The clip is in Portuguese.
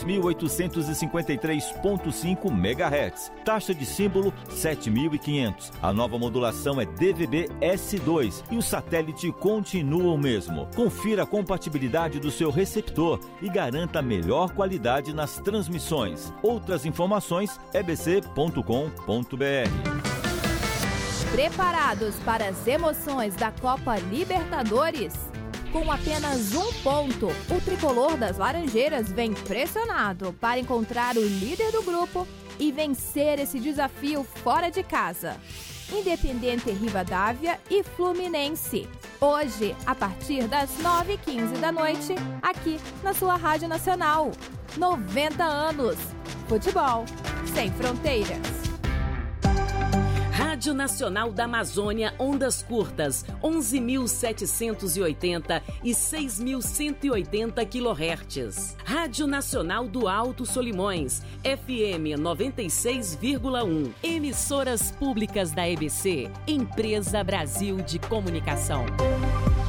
3.853.5 MHz. Taxa de símbolo 7.500. A nova modulação é DVB-S2 e o satélite continua o mesmo. Confira a compatibilidade do seu receptor e garanta a melhor qualidade nas transmissões. Outras informações, ebc.com.br. Preparados para as emoções da Copa Libertadores? Com apenas 1 ponto, o tricolor das Laranjeiras vem pressionado para encontrar o líder do grupo e vencer esse desafio fora de casa. Independente Rivadavia e Fluminense. Hoje, a partir das 9h15 da noite, aqui na sua Rádio Nacional. 90 anos. Futebol sem fronteiras. Rádio Nacional da Amazônia, ondas curtas, 11.780 e 6.180 kHz. Rádio Nacional do Alto Solimões, FM 96,1. Emissoras públicas da EBC, Empresa Brasil de Comunicação.